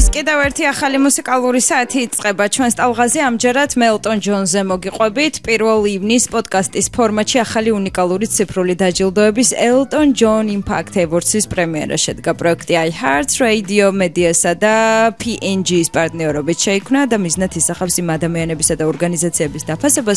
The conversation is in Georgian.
დღეს კიდევ ერთი ახალი მუსიკალური საათი იწყება ჩვენს ტალღაზე. ამჯერად მე ელტონ ჯონზე მოგიყვებით. 1 ივნის პოდკასტის ფორმატში ახალი უნიკალური ციფრული დაჯილდოების Elton John Impact Awards-ის პრემიერა შედგა. პროექტი iHeart Radio Media-სა და PNG-ის პარტნიორობით შეიქმნა და მიზნად ისახავს იმ ადამიანებისა და ორგანიზაციების დაფასებას,